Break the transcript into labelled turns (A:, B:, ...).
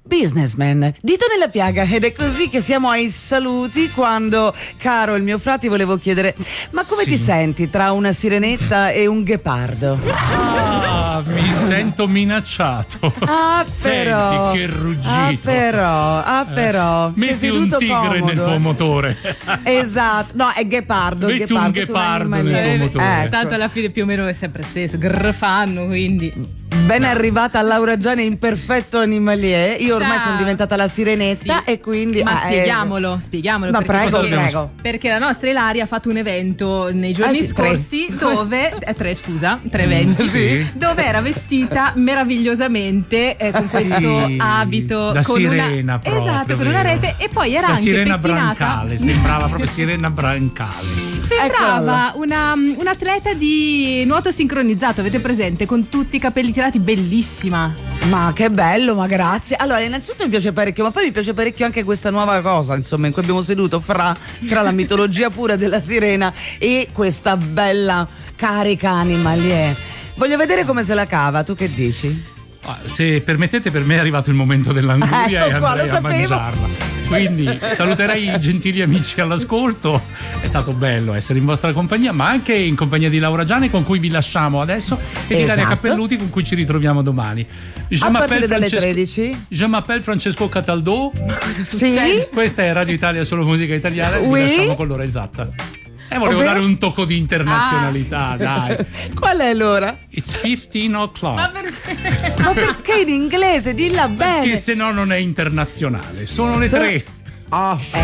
A: Businessman, dito nella piaga, ed è così che siamo ai saluti quando, caro il mio frate, volevo chiedere, ma come ti senti tra una sirenetta e un ghepardo?
B: Mi sento minacciato.
A: Però.
B: Senti che ruggito.
A: Però.
B: Metti un tigre
A: comodo.
B: nel tuo motore.
A: Esatto, no, è ghepardo.
B: Metti un ghepardo nel tuo motore.
A: Ecco.
C: Tanto alla fine più o meno è sempre stesso, fanno, quindi.
A: Ben arrivata Laura Gianni in perfetto animalier. Io ormai
C: Ciao.
A: sono diventata la sirenetta,
C: Sì.
A: e quindi
C: Ma spieghiamolo.
A: Ma prego.
C: Perché la nostra Ilaria ha fatto un evento nei giorni
A: sì,
C: scorsi dove tre eventi
B: Sì.
C: dove era vestita meravigliosamente con questo abito
B: da
C: con
B: sirena proprio,
C: esatto, con una
B: vero.
C: rete, e poi era
B: La
C: anche
B: sirena
C: pettinata.
B: brancale, sembrava proprio sirena brancale.
C: Sembrava un atleta di nuoto sincronizzato, avete presente? Con tutti i capelli tirati, bellissima.
A: Ma che bello, ma grazie. Allora, innanzitutto mi piace parecchio, ma poi mi piace parecchio anche questa nuova cosa, insomma, in cui abbiamo seduto tra la mitologia pura della sirena e questa bella carica animalier. Voglio vedere come se la cava, tu che dici?
B: Se permettete, per me è arrivato il momento dell'anguria
A: Ecco
B: e
A: qua,
B: andrei
A: lo
B: a
A: sapevo.
B: mangiarla. Quindi saluterei i gentili amici all'ascolto. È stato bello essere in vostra compagnia, ma anche in compagnia di Laura Gianni, con cui vi lasciamo adesso, e di Daria
A: Esatto.
B: Cappelluti, con cui ci ritroviamo domani.
A: A partire dalle 13.
B: Je m'appelle Francesco Cataldo.
A: Sì?
B: Questa è Radio Italia, solo musica italiana. E
A: Oui.
B: vi lasciamo con l'ora esatta. E volevo
A: Ovvero?
B: dare un tocco di internazionalità, dai.
A: Qual è l'ora?
B: It's 15 o'clock.
C: Ma perché?
A: Ma perché in inglese? Dilla bene.
B: Che se no non è internazionale. Sono le 3.